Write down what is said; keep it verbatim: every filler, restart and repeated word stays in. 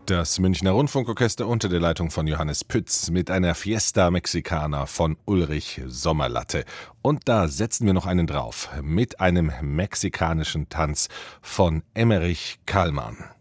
Das Münchner Rundfunkorchester unter der Leitung von Johannes Pütz mit einer Fiesta Mexicana von Ulrich Sommerlatte. Und da setzen wir noch einen drauf mit einem mexikanischen Tanz von Emmerich Kallmann.